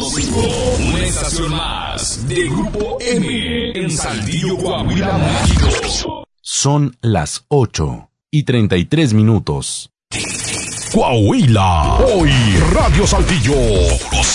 Explosivo, una estación más de Grupo M en Saltillo, Coahuila, México. Son las 8:33. Coahuila, hoy Radio Saltillo.